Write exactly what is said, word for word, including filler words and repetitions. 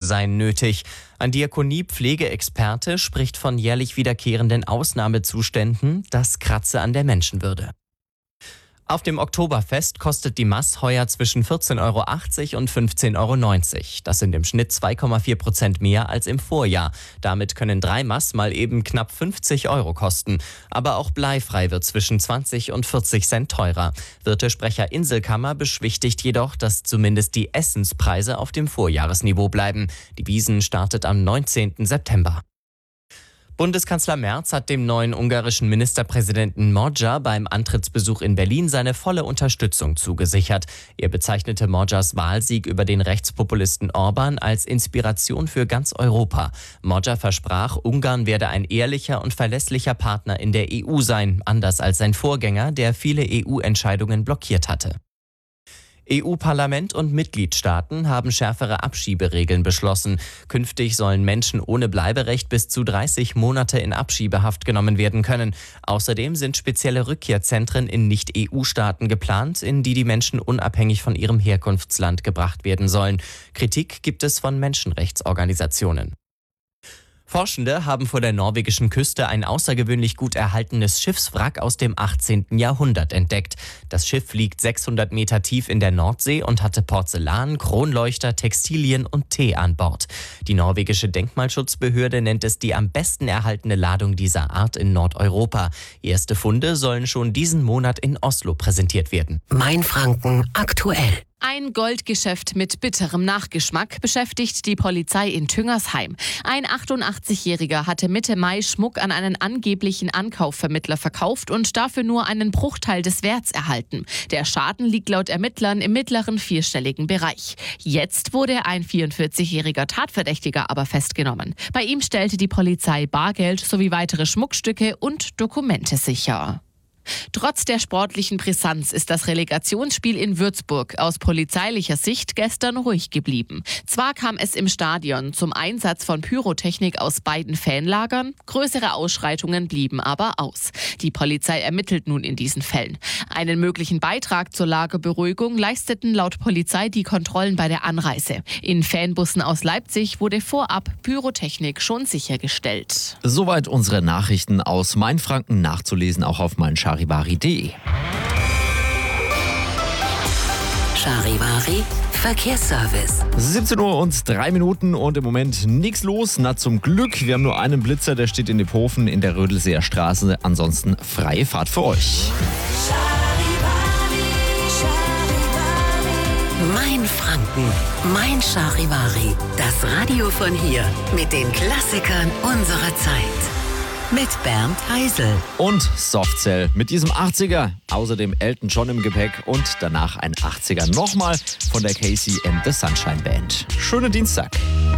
seien nötig. Ein Diakonie-Pflegeexperte spricht von jährlich wiederkehrenden Ausnahmezuständen, das kratze an der Menschenwürde. Auf dem Oktoberfest kostet die Maß heuer zwischen vierzehn Euro achtzig und fünfzehn Euro neunzig. Das sind im Schnitt zwei Komma vier Prozent mehr als im Vorjahr. Damit können drei Maß mal eben knapp fünfzig Euro kosten. Aber auch bleifrei wird zwischen zwanzig und vierzig Cent teurer. Wirtesprecher Inselkammer beschwichtigt jedoch, dass zumindest die Essenspreise auf dem Vorjahresniveau bleiben. Die Wiesn startet am neunzehnten September. Bundeskanzler Merz hat dem neuen ungarischen Ministerpräsidenten Magyar beim Antrittsbesuch in Berlin seine volle Unterstützung zugesichert. Er bezeichnete Magyars Wahlsieg über den Rechtspopulisten Orban als Inspiration für ganz Europa. Magyar versprach, Ungarn werde ein ehrlicher und verlässlicher Partner in der E U sein, anders als sein Vorgänger, der viele E U-Entscheidungen blockiert hatte. E U-Parlament und Mitgliedstaaten haben schärfere Abschieberegeln beschlossen. Künftig sollen Menschen ohne Bleiberecht bis zu dreißig Monate in Abschiebehaft genommen werden können. Außerdem sind spezielle Rückkehrzentren in Nicht-E U-Staaten geplant, in die die Menschen unabhängig von ihrem Herkunftsland gebracht werden sollen. Kritik gibt es von Menschenrechtsorganisationen. Forschende haben vor der norwegischen Küste ein außergewöhnlich gut erhaltenes Schiffswrack aus dem achtzehnten Jahrhundert entdeckt. Das Schiff liegt sechshundert Meter tief in der Nordsee und hatte Porzellan, Kronleuchter, Textilien und Tee an Bord. Die norwegische Denkmalschutzbehörde nennt es die am besten erhaltene Ladung dieser Art in Nordeuropa. Erste Funde sollen schon diesen Monat in Oslo präsentiert werden. Mainfranken aktuell. Ein Goldgeschäft mit bitterem Nachgeschmack beschäftigt die Polizei in Tüngersheim. Ein achtundachtzigjähriger hatte Mitte Mai Schmuck an einen angeblichen Ankaufvermittler verkauft und dafür nur einen Bruchteil des Werts erhalten. Der Schaden liegt laut Ermittlern im mittleren vierstelligen Bereich. Jetzt wurde ein vierundvierzigjähriger Tatverdächtiger aber festgenommen. Bei ihm stellte die Polizei Bargeld sowie weitere Schmuckstücke und Dokumente sicher. Trotz der sportlichen Brisanz ist das Relegationsspiel in Würzburg aus polizeilicher Sicht gestern ruhig geblieben. Zwar kam es im Stadion zum Einsatz von Pyrotechnik aus beiden Fanlagern, größere Ausschreitungen blieben aber aus. Die Polizei ermittelt nun in diesen Fällen. Einen möglichen Beitrag zur Lageberuhigung leisteten laut Polizei die Kontrollen bei der Anreise. In Fanbussen aus Leipzig wurde vorab Pyrotechnik schon sichergestellt. Soweit unsere Nachrichten aus Mainfranken, nachzulesen auch auf mein Charivari punkt de. Charivari Verkehrsservice. siebzehn Uhr und drei Minuten und im Moment nichts los. Na zum Glück, wir haben nur einen Blitzer, der steht in Diphofen in der Rödelseer Straße. Ansonsten freie Fahrt für euch. Mainfranken, mein Charivari. Das Radio von hier mit den Klassikern unserer Zeit. Mit Bernd Heisel. Und Softcell mit diesem achtziger. Außerdem Elton John im Gepäck und danach ein achtziger nochmal von der Casey and the Sunshine Band. Schönen Dienstag.